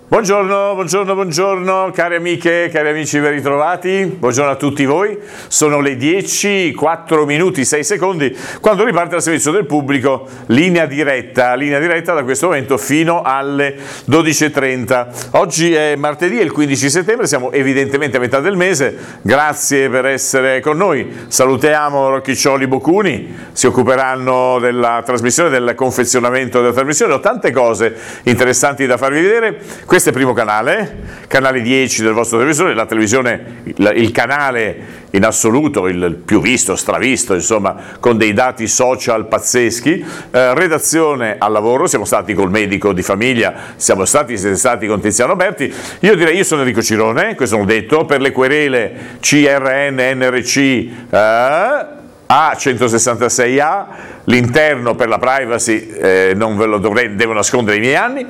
Buongiorno, cari amiche, cari amici ben ritrovati, buongiorno a tutti voi, sono le 10, 4 minuti, 6 secondi, quando riparte il servizio del pubblico, linea diretta da questo momento fino alle 12:30. Oggi è martedì, è il 15 settembre, siamo evidentemente a metà del mese, grazie per essere con noi, salutiamo Rocchiccioli Boccuni, si occuperanno della trasmissione, del confezionamento della trasmissione, ho tante cose interessanti da farvi vedere. Questo è il primo canale 10 del vostro televisore, la televisione, il canale in assoluto, il più visto, stravisto, insomma, con dei dati social pazzeschi. Redazione al lavoro, siamo stati col medico di famiglia, siete stati con Tiziano Berti. Io sono Enrico Cirone, questo l'ho detto, per le querele CRN, NRC, A166A, l'interno per la privacy non ve lo devo nascondere i miei anni,